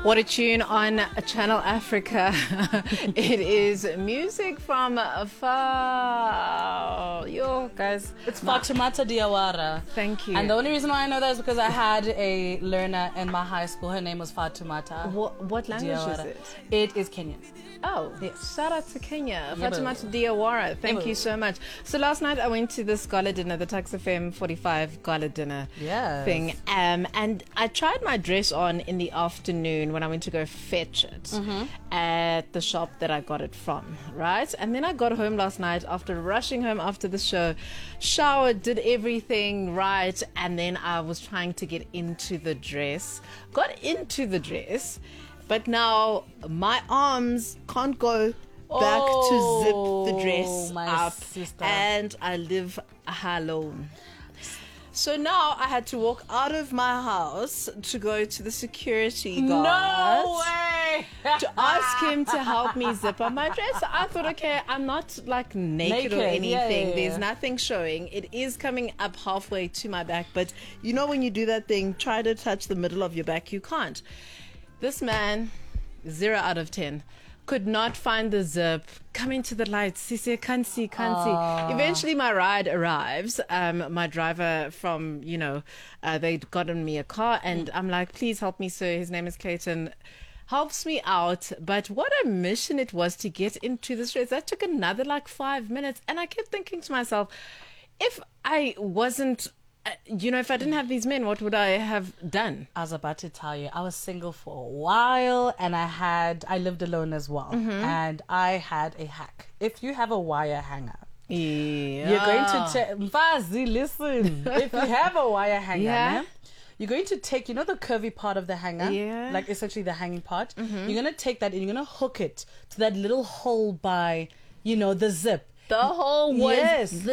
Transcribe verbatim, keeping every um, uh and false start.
What a tune on Channel Africa. It is music from far. Yo, guys. It's Fatoumata Diawara. Thank you. And the only reason why I know that is because I had a learner in my high school. Her name was Fatoumata. What, what language Diawara. is it? It is Kenyan. Oh, yes. Shout out to Kenya. Yeah, Fatoumata Diawara. Thank Yeah, you so much. So last night I went to this gala dinner, the Tuks F M forty-five gala dinner Yes. thing. Um, and I tried my dress on in the afternoon when I went to go fetch it Mm-hmm. at the shop that I got it from, right? And then I got home last night after rushing home after the show, showered, did everything right, and then I was trying to get into the dress. Got into the dress, but now my arms can't go back to zip the dress Oh, my up, sister. and I live alone. So now I had to walk out of my house to go to the security guard. No way! To ask him to help me zip up my dress. So I thought, okay, I'm not like naked, or Naked, anything. yeah, yeah, yeah. There's nothing showing. It is coming up halfway to my back, but you know when you do that thing, try to touch the middle of your back, you can't. This man, zero out of ten. Could not find the zip. Coming to the lights. Sisi, can't see, can't see. Eventually, my ride arrives. Um, my driver from, you know, uh, they'd gotten me a car, and I'm like, please help me, sir. His name is Clayton. Helps me out. But what a mission it was to get into the streets. That took another like five minutes. And I kept thinking to myself, if I wasn't, uh, you know, if I didn't have these men, what would I have done? I was about to tell you, I was single for a while, and I had, I lived alone as well, Mm-hmm. and I had a hack. If you have a wire hanger, Yeah. you're going to take, Mfazi, listen, if you have a wire hanger, Yeah. man, you're going to take, you know, the curvy part of the hanger, Yeah. like essentially the hanging part, Mm-hmm. you're going to take that and you're going to hook it to that little hole by, you know, the zip. The whole was Yes.